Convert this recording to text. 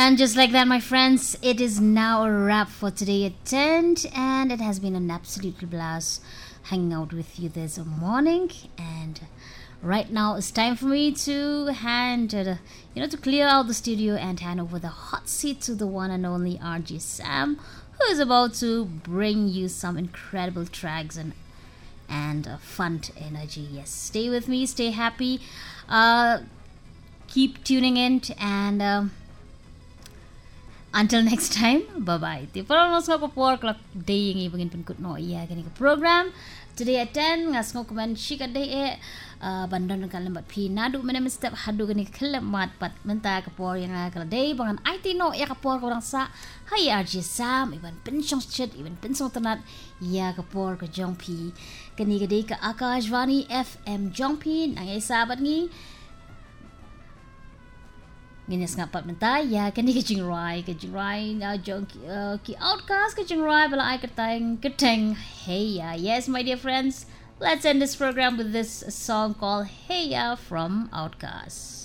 And just like that, my friends, it is now a wrap for today at 10, and it has been an absolute blast hanging out with you this morning. And right now, it's time for me to to clear out the studio and hand over the hot seat to the one and only RJ Sam, who is about to bring you some incredible tracks and fun energy. Yes, stay with me, stay happy, keep tuning in, and until next time, bye-bye. Ti parang mas nga papor klak day yung ibangin pun no iya gani ka program. Today at 10 ngas ngo kuman shika day bandon ng kalambat pi nadu menem step hadu gani kalamat pat menta kapor yang kala day bangan IT no ya kapor ko sa hay RJ Sam iban pensong shit iban pensong tanat ya kapor ko jong pi gani gadi ka Akashvani FM jong pi nang sabat ngi Ginas nga pat menta ya kani kajing rai na jong ki outcast kajing rai bala ay katang hey ya. Yes, my dear friends, let's end this program with this song called Hey Ya from Outcast.